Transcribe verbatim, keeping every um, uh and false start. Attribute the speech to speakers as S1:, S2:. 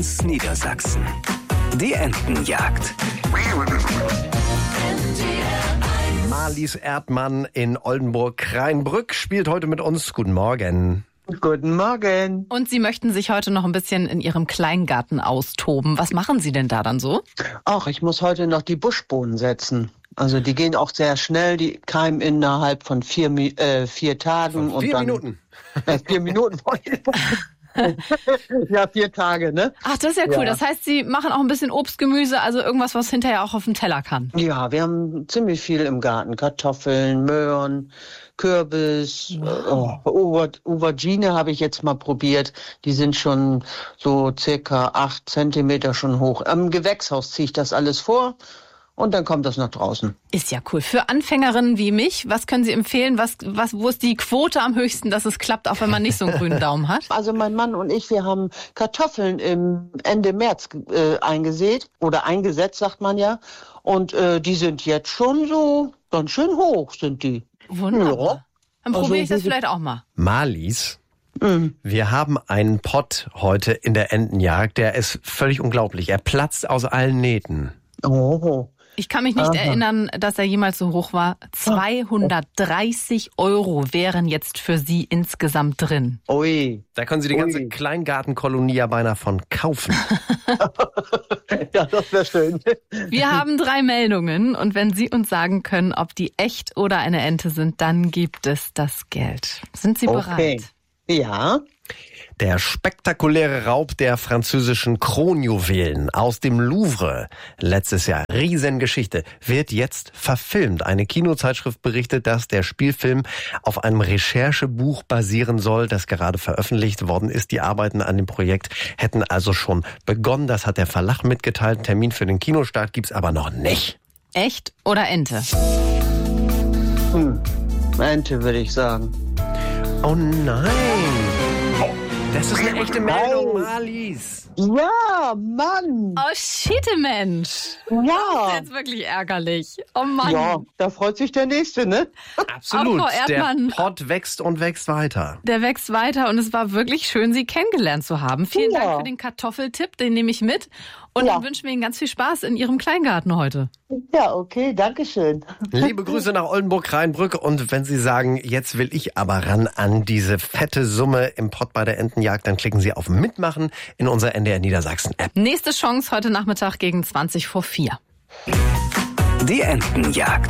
S1: Niedersachsen. Die Entenjagd.
S2: Marlies Erdmann in Oldenburg-Kreinbrück spielt heute mit uns. Guten Morgen.
S3: Guten Morgen.
S4: Und Sie möchten sich heute noch ein bisschen in Ihrem Kleingarten austoben. Was machen Sie denn da dann so?
S3: Ach, ich muss heute noch die Buschbohnen setzen. Also die gehen auch sehr schnell, die keimen innerhalb von vier, äh, vier Tagen.
S2: Von vier
S3: und dann,
S2: Minuten.
S3: Äh, vier Minuten. Ja, vier Tage, ne?
S4: Ach, das ist ja cool.
S3: Ja.
S4: Das heißt, Sie machen auch ein bisschen Obst, Gemüse, also irgendwas, was hinterher auch auf den Teller kann.
S3: Ja, wir haben ziemlich viel im Garten. Kartoffeln, Möhren, Kürbis, wow. oh, Auber- Aubergine habe ich jetzt mal probiert. Die sind schon so circa acht Zentimeter schon hoch. Am Gewächshaus ziehe ich das alles vor. Und dann kommt das nach draußen.
S4: Ist ja cool. Für Anfängerinnen wie mich, was können Sie empfehlen? Was, was, wo ist die Quote am höchsten, dass es klappt, auch wenn man nicht so einen grünen Daumen hat?
S3: Also mein Mann und ich, wir haben Kartoffeln im Ende März äh, eingesät oder eingesetzt, sagt man ja. Und äh, die sind jetzt schon so ganz schön hoch, sind die.
S4: Wunderbar.
S3: Ja.
S4: Dann
S3: Also,
S4: probiere ich das
S3: wie-
S4: vielleicht auch mal.
S2: Marlies,
S3: Mhm.
S2: wir haben einen Pott heute in der Entenjagd, der ist völlig unglaublich. Er platzt aus allen Nähten.
S3: Oh.
S4: Ich kann mich nicht
S3: Aha.
S4: erinnern, dass er jemals so hoch war. zweihundertdreißig Euro wären jetzt für Sie insgesamt drin.
S3: Ui.
S2: Da können Sie die ganze
S3: Ui.
S2: Kleingartenkolonie ja beinahe von kaufen.
S3: Ja, das wäre schön.
S4: Wir haben drei Meldungen und wenn Sie uns sagen können, ob die echt oder eine Ente sind, dann gibt es das Geld. Sind Sie bereit?
S3: Okay. Ja.
S2: Der spektakuläre Raub der französischen Kronjuwelen aus dem Louvre, letztes Jahr, Riesengeschichte, wird jetzt verfilmt. Eine Kinozeitschrift berichtet, dass der Spielfilm auf einem Recherchebuch basieren soll, das gerade veröffentlicht worden ist. Die Arbeiten an dem Projekt hätten also schon begonnen. Das hat der Verlag mitgeteilt. Termin für den Kinostart gibt's aber noch nicht.
S4: Echt oder Ente?
S3: Hm. Ente, würde ich sagen.
S2: Oh nein! Das ist eine echte Meldung,
S3: Nein.
S2: Marlies.
S3: Ja, Mann.
S4: Oh, shit, Mensch. Das ist
S3: Ja.
S4: jetzt wirklich ärgerlich. Oh Mann.
S3: Ja, da freut sich der Nächste, ne?
S2: Absolut.
S4: Auch Frau
S2: Der
S4: Erdmann.
S2: Pott wächst und wächst weiter.
S4: Der wächst weiter und es war wirklich schön, Sie kennengelernt zu haben. Vielen
S3: Ja.
S4: Dank für den Kartoffeltipp, den nehme ich mit. Und
S3: Ja.
S4: dann wünschen wir Ihnen ganz viel Spaß in Ihrem Kleingarten heute.
S3: Ja, okay, danke schön.
S2: Liebe Grüße nach Oldenburg-Kreinbrück. Und wenn Sie sagen, jetzt will ich aber ran an diese fette Summe im Pott bei der Entenjagd, dann klicken Sie auf Mitmachen in unserer N D R Niedersachsen-App.
S4: Nächste Chance heute Nachmittag gegen zwanzig vor vier.
S1: Die Entenjagd.